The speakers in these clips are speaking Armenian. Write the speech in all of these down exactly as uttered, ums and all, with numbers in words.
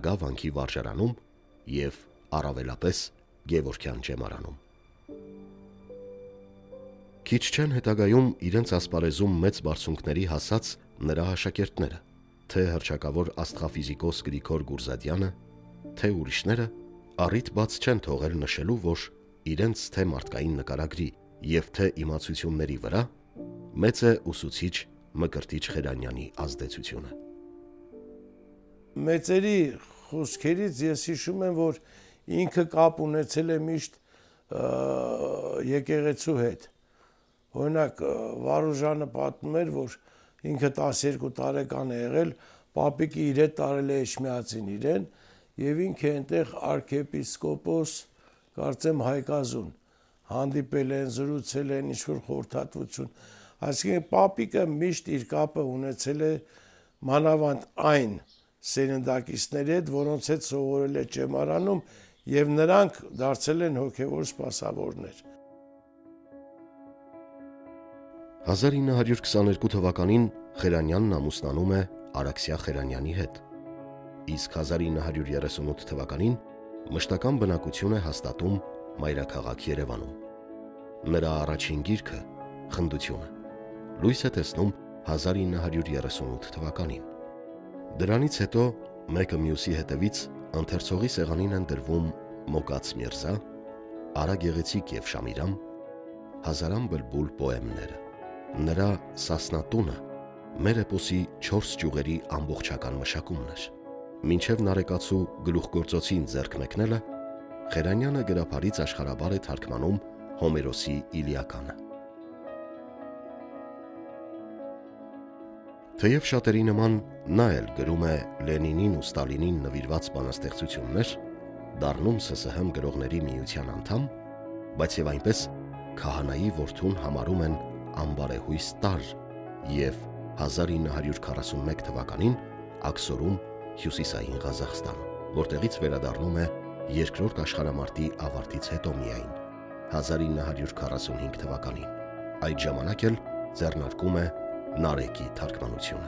Գավանքի վարժարանում և առավելապես Գևորգյան ճեմարանում։ Քիչ չեն հետագայում իրենց ասպարեզում մեծ բարձունքների հասած նրա աշակերտները, թե հռչակավոր աստղաֆիզիկոս Գրիգոր Գուրզադյանը, թե ուրիշները առիթ բաց չեն թողել նշելու, որ իրենց թե մարդկային նկարագրի և թե իմացությունների վրա մեծ է ուսուցիչ Մկրտիչ Խերանյանի ազդեցությունը։ Մեծերի խոսքերից ես հիշում եմ, որ ինքը կապ ունեցել է միշտ եկեղեցու հետ։ Օրինակ Վարուժանը պատմում էր, որ ինքը տասներկու տարեկան է եղել, պապիկը իր հետ տարել է Էջմիածին իրեն, եւ ինքը այնտեղ արքեպիսկոպոս, կարծեմ Հայկազուն, հանդիպել են, զրուցել են, ինչ-որ խորհրդատվություն, այսինքն պապիկը միշտ իր կապը ունեցել է մանավանդ այն սերնդակիցների հետ, որոնց հետ սովորել է ճեմարանում, եւ նրանք դարձել են հոգեւոր սպասավորներ։ հազար ինը հարյուր քսաներկու թվականին Խերանյանն ամուսնանում է Արաքսիա Խերանյանի հետ, իսկ հազար ինը հարյուր երեսունութ թվականին մշտական բնակություն է հաստատում մայրաքաղաք Երևանում։ Նրա առաջին գիրքը «Խնդությունը» լույս է տեսնում հազար ինը հարյուր երեսունութ թվականին։ Դրանից հետո մեկը մյուսի հետևից ընթերցողի սեղանին են դրվում Մոկաց Միրզա, Արա Գեղեցիկ և Շամիրամ, Հազարամ բլբուլ պոեմները։ Նրա «Սասնատունը» մեր էպոսի չորս ճյուղերի ամբողջական մշակումն էր։ Մինչև Նարեկացու գլուխգործոցին ձեռք մեկնելը Խերանյանը գրափարից աշխարհաբար է թարգմանում Հոմերոսի Իլիականը։ Թեև շատերի նման նա էլ գրում է Լենինին ու Ստալինին նվիրված բանաստեղծություններ, դառնում ՍՍՀ գրողների միության անդամ, բայց եւ այնպես քահանայի որդուն համարում են անբարեհույս տարր և հազար ինը հարյուր քառասունմեկ թվականին աքսորում Հյուսիսային Ղազախստան, որտեղից վերադառնում է երկրորդ աշխարհամարտի ավարտից հետո միայն հազար ինը հարյուր քառասունհինգ թվականին, այդ ժամանակ էլ ձեռնարկում է Նարեկի թարգմանությունը։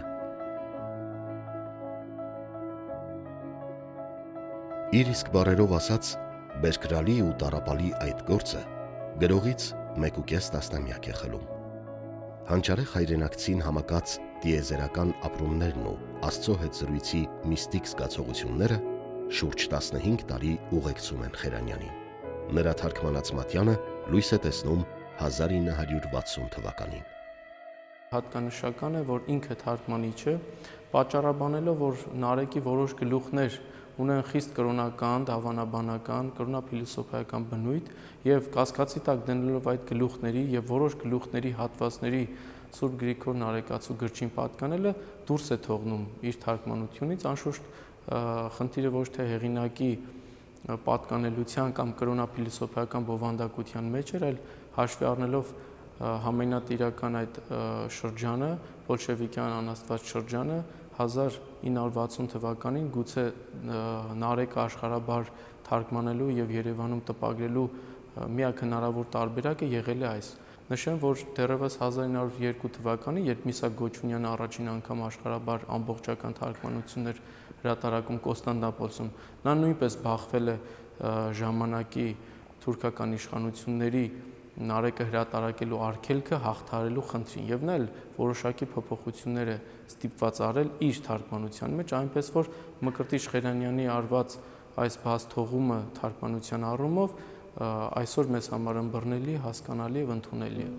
Իր իսկ բառերով ասած, բերկրալի ու տառապալի այդ գործը գրողից մեկ ու կես տասնամյակ է խլում։ Հանճարեղ հայրենակցին համակած տիեզերական ապրումներն ու Աստծո հետ զրույցի միստիկ զգացողությունները շուրջ տասնհինգ տարի ուղեկցում են Խերանյանին։ Նրա թարգմանած Մատյանը լույս է տեսնում հազար ինը հարյուր վաթսուն թվականին։ Հատկանշական է, որ ինքը թարգմանիչը պատճառաբանելով, որ Նարեկի որոշ գլուխներ ունեն խիստ կրոնական, դավանաբանական, կրոնափիլիսոփայական բնույթ եւ կասկածի տակ դնելով այդ գլուխների եւ որոշ գլուխների հատվածների Սուրբ Գրիգոր Նարեկացու գրչին պատկանելը դուրս է թողնում իր թարգմանությունից, անշուշտ խնդիրը ոչ թե հեղինակի պատկանելության կամ կրոնափիլիսոփայական բովանդակության մեջ էր, այլ հաշվի առնելով համենատիրական այդ շրջանը, բոլշևիկյան անաստված շրջանը, հազար ինը հարյուր վաթսուն թվականին գուցե Նարեկը աշխարհաբար թարգմանելու եւ Երևանում տպագրելու միակ հնարավոր տարբերակը եղել է այս։ Նշեմ, որ դեռևս հազար ինը հարյուր երկու թվականին, երբ Միսակ Գոչունյանը առաջին անգամ աշխարհաբար ամբողջական թարգմանություններ հրատարակում Կոստանդնապոլսում, նա նույնպես բախվել է ժամանակի թուրքական իշխանությունների Նարեկը հրատարակելու արգելքը հաղթահարելու խնդրին եւ նա էլ որոշակի փոփոխություններ է ստիպված արել իր թարգմանության մեջ, այնպես որ Մկրտիչ Խերանյանի արված այս բացթողումը թարգմանության առումով այսօր մեզ համար ըմբռնելի, հասկանալի եւ ընդունելի է։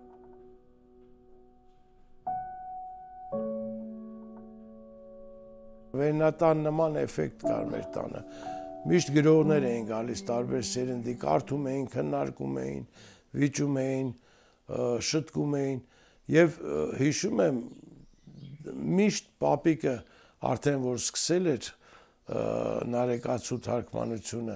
Վերնատան նման էֆեկտ կար մեր տանը։ Միշտ գրողներ էին գալիս տարբեր սերնդի, կարդում էին, քննարկում էին, վիճում էին, շտկում էին եւ հիշում եմ միշտ պապիկը արդեն որ սկսել էր Նարեկացու թարգմանությունը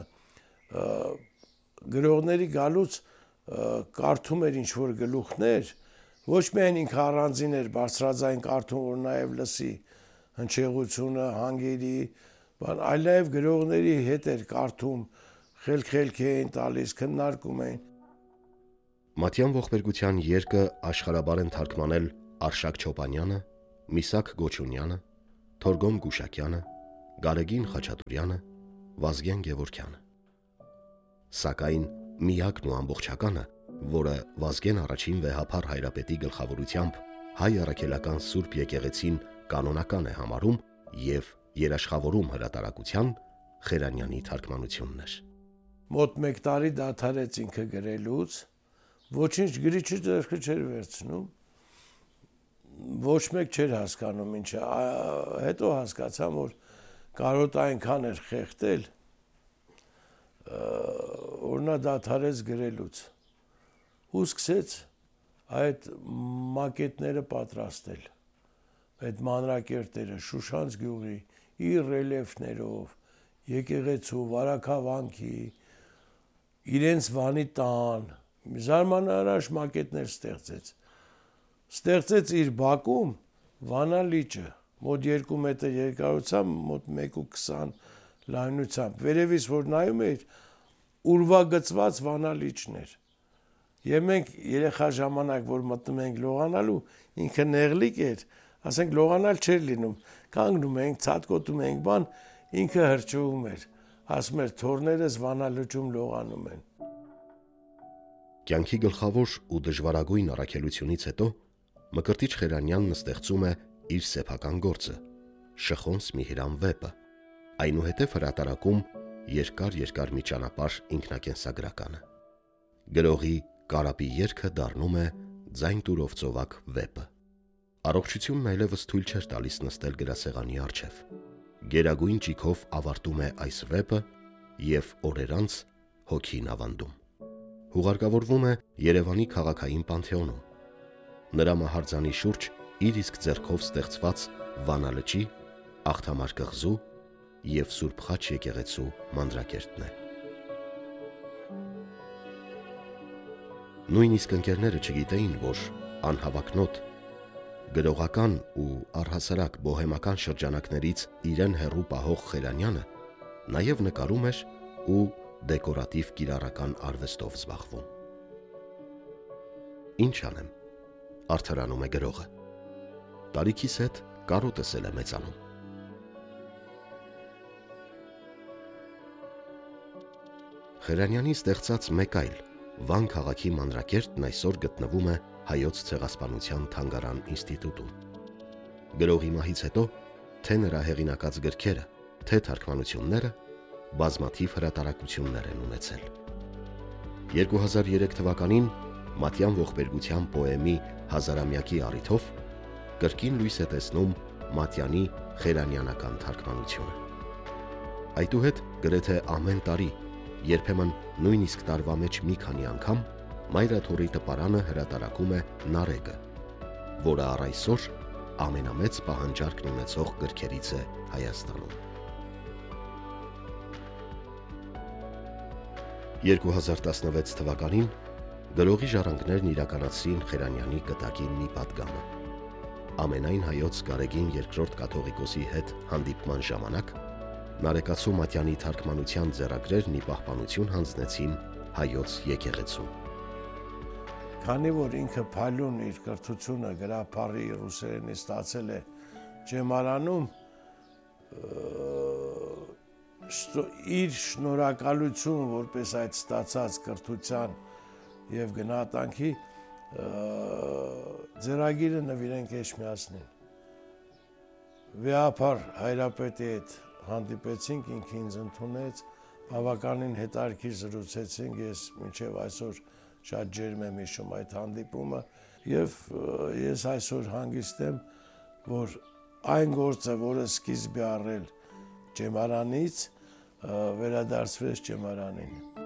գրողների գալուց կարդում էր ինչ-որ գլուխներ, ոչ միայն ինքը առանձին էր բարձրաձայն կարդում, որ նաեւ լսի հնչեղությունը, հանգերի, բան, այլ նաեւ գրողների հետ էր կարդում, խելք-խելք էին տալիս, քննարկում էին։ Մատյան ողբերգության երկը աշխարհաբար են թարգմանել Արշակ Չոպանյանը, Միսակ Գոչունյանը, Թորգոմ Գուշակյանը, Գարեգին Խաչատուրյանը, Վազգեն Գևորգյանը։ Սակայն միակն ու ամբողջականը, որը Վազգեն առաջին վեհափառ հայրապետի գլխավորությամբ հայ առաքելական Սուրբ եկեղեցին կանոնական է համարում եւ երաշխավորում հրատարակության, Խերանյանի թարգմանությունն էր։ Մոտ մեկ տարի դադարեց ինքը գրելուց, ոչինչ գրիչը ձեռքը չէր վերցնում, ոչ մեկ չէր հասկանում ինչը, հետո հասկացամ, որ կարոտ այնքան էր խեղդել, որ նա դադարեց գրելուց ու սկսեց այդ մակետները պատրաստել, այդ մանրակերտերը Շուշանց գյուղի իր ռելիեֆներով, եկեղեցու, վարակավանքի, իրենց վանի տան, զարմանահրաշ մակետներ ստեղծեց։ Ստեղծեց իր բակում վանա լիճը, մոտ երկու մետր երկարությամբ, մոտ մեկ ու քսան լայնությամբ, վերևից որ նայում էիր, ուրվագծված վանա լիճներ։ Եվ մենք երեխա ժամանակ, որ մտնում ենք լողանալու, ինքը նեղլիկ էր, ասենք լողանալ չէր լինում, կանգնում ենք, ցատկոտում ենք բան, ինքը հրճվում էր, ասում էր թորներս վանա լճում լողանում են։ Կյանքի գլխավոր ու դժվարագույն առաքելությունից հետո Մկրտիչ Խերանյանն ստեղծում է իր սեփական գործը՝ Շխոնց Միհրան վեպը, այնուհետև հրատարակում երկար-երկար մի ճանապարհ ինքնակենսագրականը։ Գրողի Կարապի երգը դառնում է Ձայն տուրով ծովակ վեպը։ Առողջությունն այլևս թույլ չէր տալիս նստել գրասեղանի առջև։ Գերագույն ճիգով ավարտում է այս վեպը եւ օրեր անց հոգին ավանդում։ Հուղարկավորվում է Երևանի քաղաքային Պանթեոնում։ Նրա մահարձանի շուրջ իր իսկ ձեռքով ստեղծված Վանալճի, Աղթամար կղզու եւ Սուրբ Խաչ եկեղեցու մանրակերտն է։ Նույնիսկ ընկերները չգիտեին, որ անհավակնոտ, գրողական ու առհասարակ բոհեմական շրջանակներից իրեն հեռու պահող Խերանյանը նաև նկարում էր ու դեկորատիվ կիրառական արվեստով զբաղվում։ Ինչ անեմ, արդարանում է գրողը։ Տարիքիս հետ կարոտս էլ է մեծանում։ Խերանյանի ստեղծած մեկ այլ Վան քաղաքի մանրակերտն այսօր գտնվում է Հայոց ցեղասպանության թանգարան ինստիտուտում։ Գրողի մահից հետո թե նրա հեղինակած գրքերը, թե թարգմանությունները բազմաթիվ հրատարակություններ են ունեցել։ երկու հազար երեք թվականին Մատյան ողբերգության պոեմի հազարամյակի առիթով կրկին լույս է տեսնում Մատյանի խերանյանական թարգմանությունը։ Այդուհետ գրեթե ամեն տարի, երբեմն նույնիսկ տարվա մեջ մի քանի անգամ Մայրաթորի տպարանը հրատարակում է Նարեկը, որը առ այսօր ամենամեծ պահանջարկն ունեցող գրքերից է Հայաստանում։ երկու հազար տասնվեց թվականին գրողի ժառանգներն իրականացրին Խերանյանի կտակի մի պատգամը։ Ամենայն հայոց Գարեգին երկրորդ կաթողիկոսի հետ հանդիպման ժամանակ Նարեկացու Մատյանի թարգմանության ձեռագրերն ի պահպանություն հանձնեցին Հայոց եկեղեցուն։ Քանի որ ինքը փայլուն իր կրթությունը գրափառի ռուսերենի ստացել է Ջեմարանում, իր շնորհակալություն որպես այդ ստացած կրթության եւ գնահատանքի ձեռագիրը նվիրենք Էջմիածնին։ Վեհափառ հայրապետի հետ հանդիպեցինք, ինքը ինձ ընդունեց, բավականին հետաքրքիր զրուցեցինք, ես մինչև այսօր շատ ջերմ եմ հիշում այդ հանդիպումը եւ ես այսօր հանգիստ եմ, որ այն գործը, որը սկիզբ է առել Ջեմարանից, վերադարձվեց Ջեմարանին։